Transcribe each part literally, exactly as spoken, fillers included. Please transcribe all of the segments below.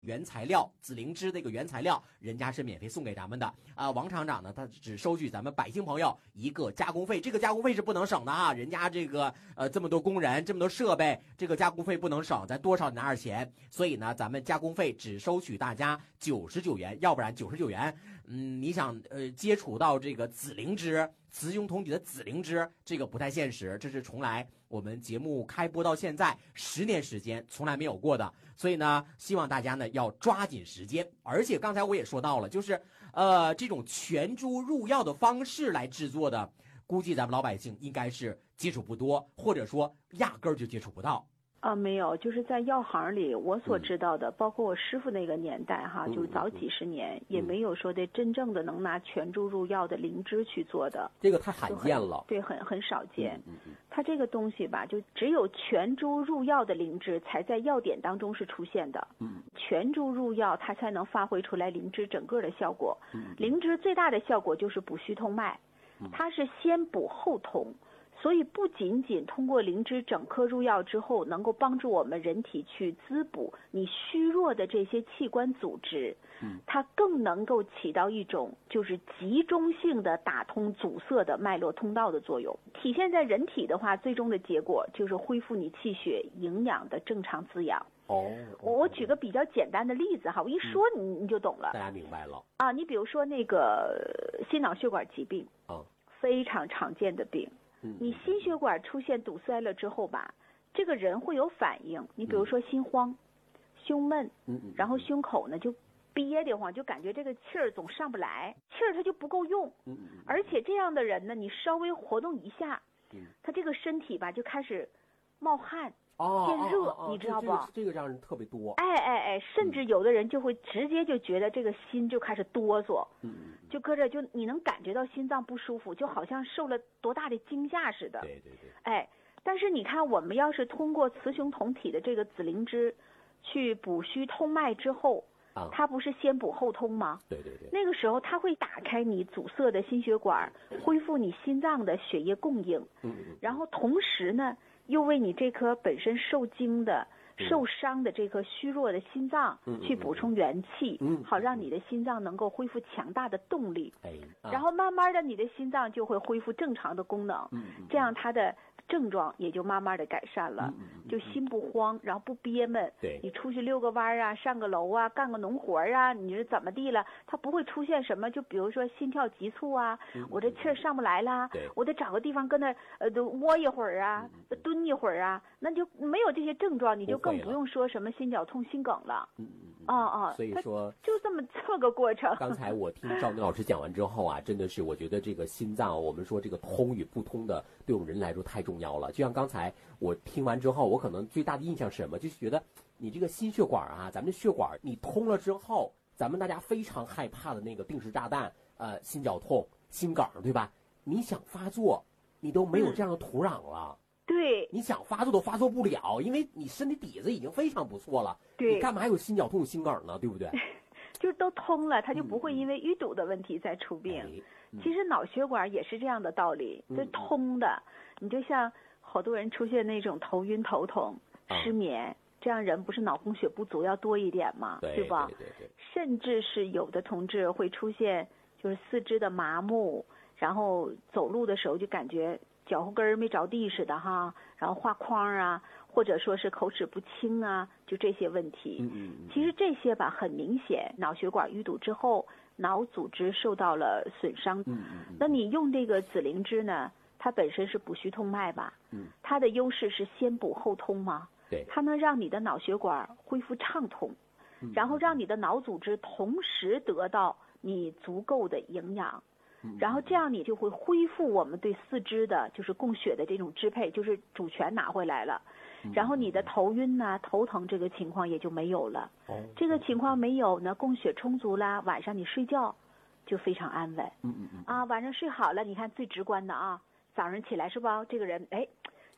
原材料紫灵芝这个原材料，人家是免费送给咱们的啊、呃。王厂长呢，他只收取咱们百姓朋友一个加工费，这个加工费是不能省的啊。人家这个呃这么多工人，这么多设备，这个加工费不能省，咱多少拿点钱。所以呢，咱们加工费只收取大家九十九元，要不然九十九元，嗯，你想呃接触到这个紫灵芝。雌雄同体的紫灵芝，这个不太现实，这是从来我们节目开播到现在十年时间从来没有过的，所以呢，希望大家呢要抓紧时间。而且刚才我也说到了，就是呃这种全株入药的方式来制作的，估计咱们老百姓应该是接触不多，或者说压根儿就接触不到。 啊，没有，就是在药行里，我所知道的，嗯、包括我师傅那个年代哈，嗯、就是早几十年，嗯、也没有说的真正的能拿全株入药的灵芝去做的， 这个太罕见了， 对，很很少见。 嗯嗯、 它这个东西吧，就只有全株入药的灵芝才在药典当中是出现的。 嗯， 全株入药，它才能发挥出来灵芝整个的效果。 嗯， 灵芝最大的效果就是补虚通脉，它是先补后通。所以不仅仅通过灵芝整颗入药之后，能够帮助我们人体去滋补你虚弱的这些器官组织， 嗯， 它更能够起到一种就是集中性的打通阻塞的脉络通道的作用。体现在人体的话，最终的结果就是恢复你气血营养的正常滋养。 哦， 我举个比较简单的例子哈，我一说你、嗯、你就懂了。 大家明白了啊，你比如说那个心脑血管疾病， 啊， 非常常见的病。你心血管出现堵塞了之后吧，这个人会有反应。你比如说心慌、胸闷，然后胸口呢就憋得慌，就感觉这个气儿总上不来，气儿它就不够用。而且这样的人呢，你稍微活动一下，他这个身体吧就开始冒汗。变热， 哦哦哦、 你知道不？ 这个、这个让人特别多。 哎哎哎，甚至有的人就会直接就觉得这个心就开始哆嗦， 嗯， 就搁这就你能感觉到心脏不舒服，就好像受了多大的惊吓似的。 对对对。 哎，但是你看，我们要是通过雌雄同体的这个紫灵芝去补虚通脉之后， 啊， 它不是先补后通吗？ 对对对。 那个时候它会打开你阻塞的心血管，恢复你心脏的血液供应。 嗯嗯。 然后同时呢，又为你这颗本身受惊的、 嗯、 受伤的这颗虚弱的心脏去补充元气， 嗯， 好让你的心脏能够恢复强大的动力。 哎，啊、 然后慢慢的，你的心脏就会恢复正常的功能。 嗯， 这样它的症状也就慢慢的改善了， 嗯嗯、 就心不慌，然后不憋闷。 对， 你出去遛个弯啊，上个楼啊，干个农活啊，你是怎么地了？它不会出现什么，就比如说心跳急促啊， 嗯、 我这气儿上不来啦，我得找个地方搁那呃都窝一会儿啊，嗯、蹲一会儿啊，那就没有这些症状，你就更不用说什么心绞痛、心梗了。 嗯嗯啊啊， 所以说就这么这么个过程。 刚才我听赵宁老师讲完之后啊，真的是我觉得这个心脏，我们说这个通与不通的，对我们人来说太重要了。就像刚才我听完之后，我可能最大的印象是什么？就是觉得你这个心血管啊，咱们的血管你通了之后，咱们大家非常害怕的那个定时炸弹，呃，心绞痛、心梗，对吧？你想发作，你都没有这样的土壤了。 嗯对， 你想发作都发作不了，因为你身体底子已经非常不错了。 对， 你干嘛还有心绞痛、心梗呢？对不对？ 就都通了，它就不会因为淤堵的问题再出病。 嗯嗯、 其实脑血管也是这样的道理，就通的。嗯、你就像好多人出现那种头晕、头痛、失眠，嗯、这样人不是脑供血不足要多一点吗？ 对， 对吧？ 对对对。 甚至是有的同志会出现就是四肢的麻木，然后走路的时候就感觉脚后跟儿没着地似的哈，然后画框啊，或者说是口齿不清啊，就这些问题。 嗯嗯嗯。 其实这些吧，很明显，脑血管淤堵之后，脑组织受到了损伤。 嗯嗯嗯。 那你用这个紫灵芝呢，它本身是补虚通脉吧？ 嗯。 它的优势是先补后通嘛。 对。 它能让你的脑血管恢复畅通， 嗯、 然后让你的脑组织同时得到你足够的营养。然后这样你就会恢复我们对四肢的就是供血的这种支配，就是主权拿回来了。然后你的头晕呐、啊、头疼这个情况也就没有了。这个情况没有呢，供血充足啦，晚上你睡觉就非常安稳。 嗯嗯嗯。 啊，晚上睡好了，你看最直观的啊，早上起来是吧？这个人哎，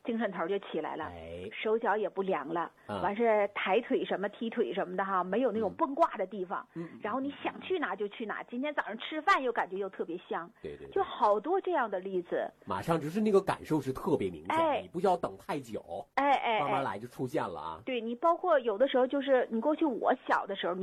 精神头就起来了， 哎， 手脚也不凉了， 啊完事抬腿什么踢腿什么的哈，没有那种嗯崩挂的地方， 嗯， 然后你想去哪就去哪，今天早上吃饭又感觉又特别香， 对对， 就好多这样的例子， 马上就是那个感受是特别明显的， 哎你不需要等太久， 哎哎慢慢哎， 来就出现了啊。 对你包括有的时候就是你过去我小的时候。